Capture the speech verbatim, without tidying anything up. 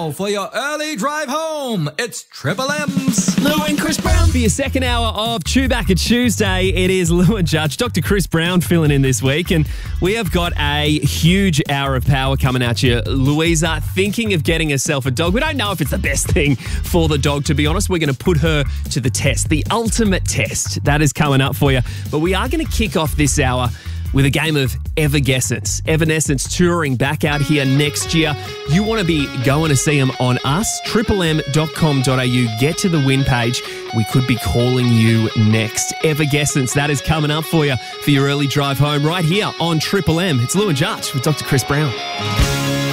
now for your early drive home. It's Triple M's Lou and Chris Brown. For your second hour of Chewbacca Tuesday, it is Lou and Judge. Doctor Chris Brown filling in this week, and we have got a huge hour of power coming at you. Louisa thinking of getting herself a dog. We don't know if it's the best thing for the dog, to be honest. We're going to put her to the test, the ultimate test. That is coming up for you. But we are going to kick off this hour with a game of Everguessence. Evanescence touring back out here next year. You want to be going to see them on us, triple m dot com dot a u. Get to the win page. We could be calling you next. Everguessence, that is coming up for you for your early drive home right here on Triple M. It's Lou and Judge with Doctor Chris Brown.